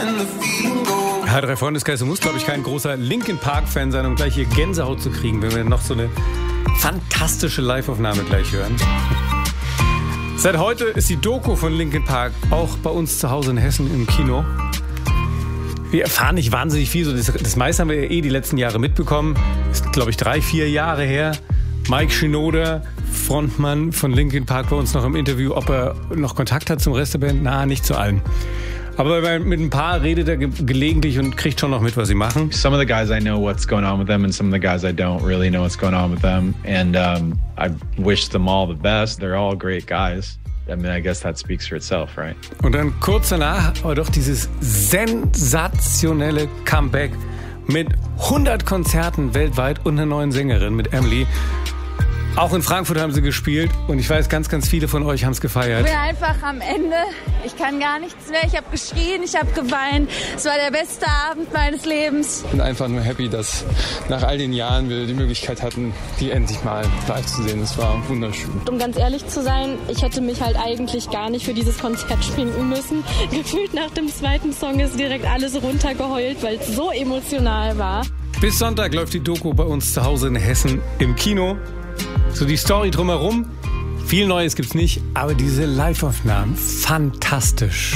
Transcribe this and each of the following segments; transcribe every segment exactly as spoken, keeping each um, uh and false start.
H drei Freundeskreis, du musst, glaube ich, kein großer Linkin Park-Fan sein, um gleich hier Gänsehaut zu kriegen, wenn wir noch so eine fantastische Live-Aufnahme gleich hören. Seit heute ist die Doku von Linkin Park auch bei uns zu Hause in Hessen im Kino. Wir erfahren nicht wahnsinnig viel, so das, das meiste haben wir ja eh die letzten Jahre mitbekommen. Ist, glaube ich, drei, vier Jahre her. Mike Shinoda, Frontmann von Linkin Park, bei uns noch im Interview, ob er noch Kontakt hat zum Rest der Band. Na, nicht zu allen. Aber mit ein paar redet er ge- gelegentlich und kriegt schon noch mit, was sie machen. Some of the guys I know what's going on with them and some of the guys I don't really know what's going on with them. And um, I wish them all the best. They're all great guys. I mean, I guess that speaks for itself, right? Und dann kurz danach aber doch dieses sensationelle Comeback mit hundert Konzerten weltweit und einer neuen Sängerin mit Emily. Auch in Frankfurt haben sie gespielt und ich weiß, ganz, ganz viele von euch haben es gefeiert. Ich bin einfach am Ende. Ich kann gar nichts mehr. Ich habe geschrien, ich habe geweint. Es war der beste Abend meines Lebens. Ich bin einfach nur happy, dass nach all den Jahren wir die Möglichkeit hatten, die endlich mal live zu sehen. Das war wunderschön. Um ganz ehrlich zu sein, ich hätte mich halt eigentlich gar nicht für dieses Konzert schminken müssen. Gefühlt nach dem zweiten Song ist direkt alles runtergeheult, weil es so emotional war. Bis Sonntag läuft die Doku bei uns zu Hause in Hessen im Kino. So die Story drumherum, viel Neues gibt's nicht, aber diese Live-Aufnahmen, fantastisch.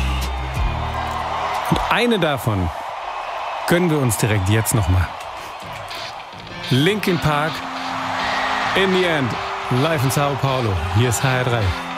Und eine davon gönnen wir uns direkt jetzt nochmal. Linkin Park, In the End, live in Sao Paulo. Hier ist H R drei.